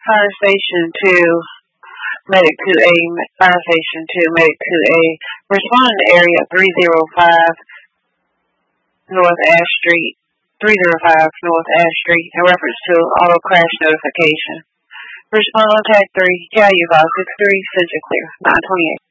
Fire Station 2, Medic 2A, Fire Station 2, Medic 2A. Respond to area 305 North Ash Street, 305 North Ash Street, in reference to auto crash notification. Respond on tag 3, KIU 563, Central Clear, 928.